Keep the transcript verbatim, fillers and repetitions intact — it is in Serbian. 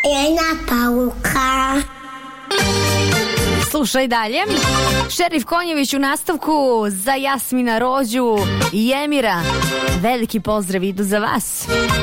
Jedna pauka. Slušaj dalje. Šerif Konjević u nastavku za Jasmina, Rođu i Emira. Veliki pozdrav idu za vas.